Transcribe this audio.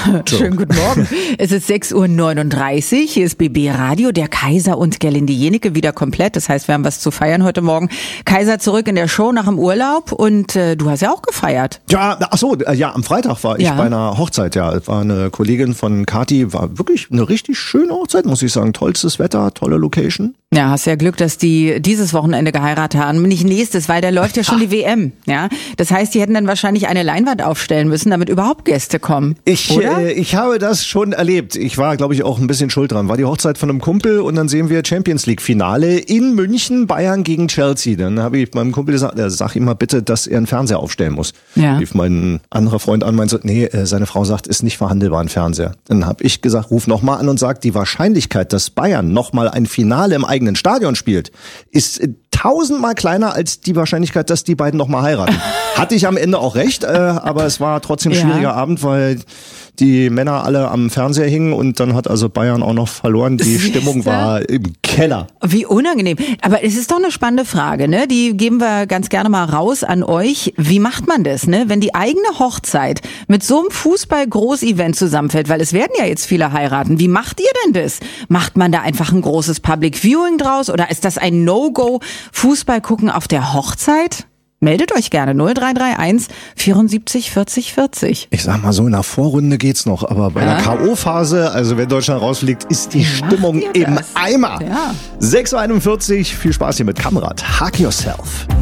Schönen guten Morgen. Es ist 6:39 Uhr. Hier ist BB Radio. Der Kaiser und Gerlinde Jenike wieder komplett. Das heißt, wir haben was zu feiern heute Morgen. Kaiser zurück in der Show nach dem Urlaub. Und du hast ja auch gefeiert. Ja, am Freitag war ich bei einer Hochzeit. Ja, war eine Kollegin von Kati. War wirklich eine richtig schöne Hochzeit, muss ich sagen. Tollstes Wetter, tolle Location. Ja, hast ja Glück, dass die dieses Wochenende geheiratet haben. Nicht nächstes, weil da läuft ja schon die WM. Ja, das heißt, die hätten dann wahrscheinlich eine Leinwand aufstellen müssen, damit überhaupt Gäste kommen. Ich habe das schon erlebt. Ich war, glaube ich, auch ein bisschen schuld dran. War die Hochzeit von einem Kumpel und dann sehen wir Champions League Finale in München, Bayern gegen Chelsea. Dann habe ich meinem Kumpel gesagt, sag ihm mal bitte, dass er einen Fernseher aufstellen muss. Ja. Rief mein anderer Freund an, meinte so, nee, seine Frau sagt, ist nicht verhandelbar ein Fernseher. Dann habe ich gesagt, ruf nochmal an und sag, die Wahrscheinlichkeit, dass Bayern nochmal ein Finale im eigenen Stadion spielt, ist 1000-mal kleiner als die Wahrscheinlichkeit, dass die beiden nochmal heiraten. Hatte ich am Ende auch recht, aber es war trotzdem ein schwieriger Abend, weil die Männer alle am Fernseher hingen und dann hat also Bayern auch noch verloren. Die Stimmung war im Keller. Wie unangenehm. Aber es ist doch eine spannende Frage, ne? Die geben wir ganz gerne mal raus an euch. Wie macht man das, ne? Wenn die eigene Hochzeit mit so einem Fußball-Groß-Event zusammenfällt, weil es werden ja jetzt viele heiraten. Wie macht ihr denn das? Macht man da einfach ein großes Public Viewing draus oder ist das ein No-Go? Fußball gucken auf der Hochzeit? Meldet euch gerne 0331 74 40 40. Ich sag mal so, in der Vorrunde geht's noch, aber bei der K.O.-Phase, also wenn Deutschland rausfliegt, ist die Stimmung im Eimer. Ja. 6:41 Uhr, viel Spaß hier mit Kamrat. Hug yourself.